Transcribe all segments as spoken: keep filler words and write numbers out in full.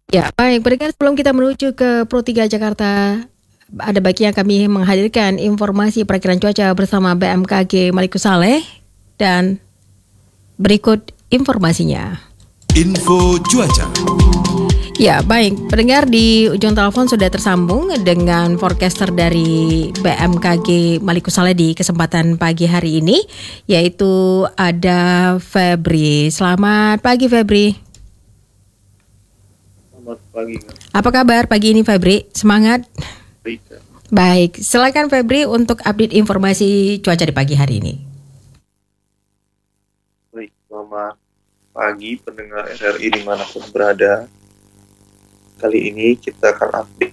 Ya, baik. Pendengar, sebelum kita menuju ke Pro tiga Jakarta, ada baiknya kami menghadirkan informasi perakiraan cuaca bersama B M K G Maliku Saleh dan berikut informasinya. Info cuaca. Ya, baik. Pendengar, di ujung telepon sudah tersambung dengan forecaster dari B M K G Maliku Saleh di kesempatan pagi hari ini, yaitu ada Febri. Selamat pagi, Febri. Selamat pagi. Apa kabar pagi ini, Febri? Semangat? Baik. Baik, silakan Febri untuk update informasi cuaca di pagi hari ini. Baik, selamat pagi pendengar R R I dimanapun berada. Kali ini kita akan update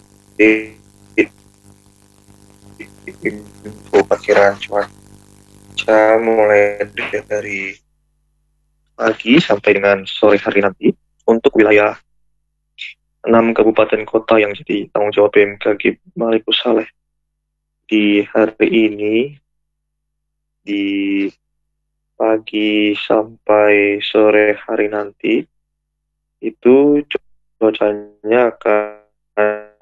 info perkiraan cuaca mulai dari pagi sampai dengan sore hari nanti untuk wilayah enam kabupaten kota yang jadi tanggung jawab B M K G Maliku Saleh. Di hari ini, di pagi sampai sore hari nanti, itu cuacanya akan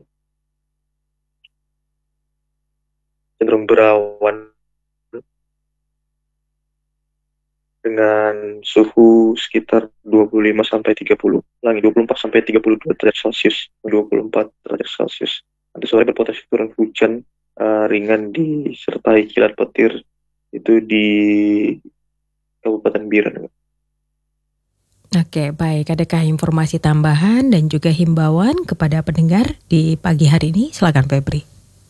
cenderung berawan dengan suhu sekitar dua puluh lima sampai tiga puluh, langit dua puluh empat sampai tiga puluh dua derajat Celcius, dua puluh empat derajat Celcius. Nanti sore berpotensi turun hujan uh, ringan disertai kilat petir itu di Kabupaten Biren. Oke, baik. Adakah informasi tambahan dan juga himbauan kepada pendengar di pagi hari ini? Silakan, Febri.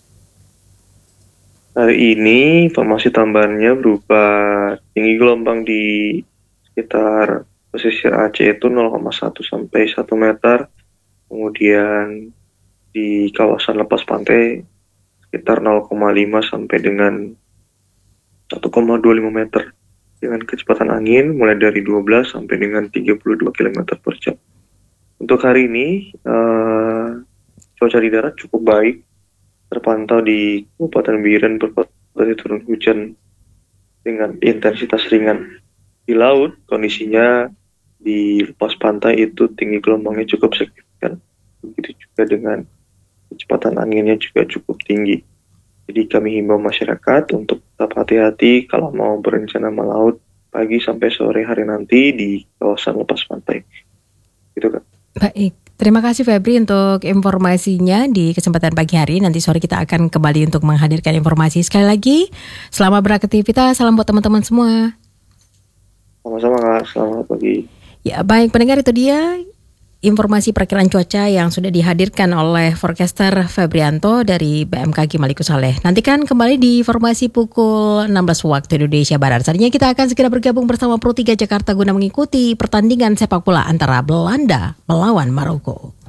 Hari ini informasi tambahannya berupa tinggi gelombang di sekitar pesisir Aceh itu nol koma satu sampai satu meter. Kemudian di kawasan lepas pantai sekitar nol koma lima sampai dengan satu koma dua lima meter. Dengan kecepatan angin mulai dari dua belas sampai dengan tiga puluh dua kilometer per jam. Untuk hari ini uh, cuaca di darat cukup baik. Terpantau di Kabupaten Biren berpotensi turun hujan dengan intensitas ringan. Di laut kondisinya di lepas pantai itu tinggi gelombangnya cukup signifikan. Begitu juga dengan kecepatan anginnya juga cukup tinggi. Jadi kami himbau masyarakat untuk tetap hati-hati kalau mau berencana melaut pagi sampai sore hari nanti di kawasan lepas pantai. Gitu kan. Baik. Terima kasih Febri untuk informasinya di kesempatan pagi hari. Nanti sore kita akan kembali untuk menghadirkan informasi. Sekali lagi, selamat beraktivitas. Salam buat teman-teman semua. Sama-sama Kak, selamat pagi. Ya, baik pendengar, itu dia informasi perkiraan cuaca yang sudah dihadirkan oleh forecaster Febrianto dari B M K G Maliku Saleh. Nantikan kembali di informasi pukul enam belas waktu Indonesia Barat. Selanjutnya kita akan segera bergabung bersama Pro tiga Jakarta guna mengikuti pertandingan sepak bola antara Belanda melawan Maroko.